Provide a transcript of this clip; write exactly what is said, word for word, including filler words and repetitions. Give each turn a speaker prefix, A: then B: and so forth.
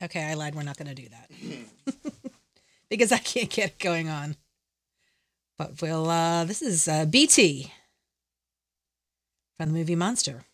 A: Okay, I lied. We're not going to do that because I can't get it going on. But we'll, uh, this is uh, B T from the movie Monster.